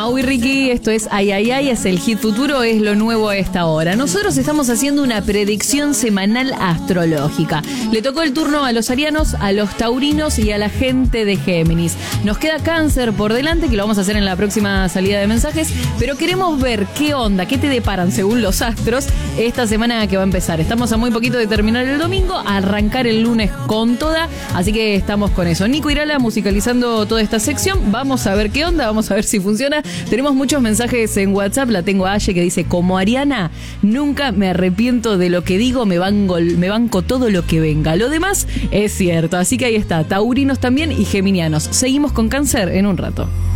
Mau y Ricky, esto es Ay, Ay, Ay, es el hit futuro, es lo nuevo a esta hora. Nosotros estamos haciendo una predicción semanal astrológica. Le tocó el turno a los arianos, a los taurinos y a la gente de Géminis. Nos queda Cáncer por delante, que lo vamos a hacer en la próxima salida de mensajes, pero queremos ver qué onda, qué te deparan según los astros esta semana que va a empezar. Estamos a muy poquito de terminar el domingo, a arrancar el lunes con toda, así que estamos con eso. Nico Irala musicalizando toda esta sección. Vamos a ver qué onda, vamos a ver si funciona. Tenemos muchos mensajes en WhatsApp. La tengo a Aye que dice: como ariana, nunca me arrepiento de lo que digo, me banco todo lo que venga. Lo demás es cierto. Así que ahí está, taurinos también y geminianos. Seguimos con Cáncer en un rato.